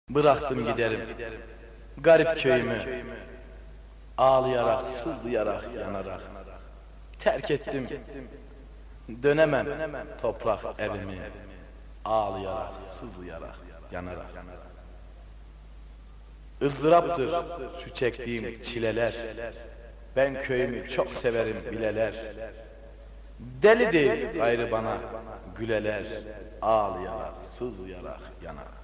Bıraktım giderim garip köyümü, ağlayarak, sızlayarak, yanarak. Terk ettim, dönemem toprak evimi, ağlayarak, sızlayarak, yanarak. ızdıraptır şu çektiğim çileler, ben köyümü çok severim bileler. Deli değil gayrı bana güleler, ağlayarak, sızlayarak, yanarak.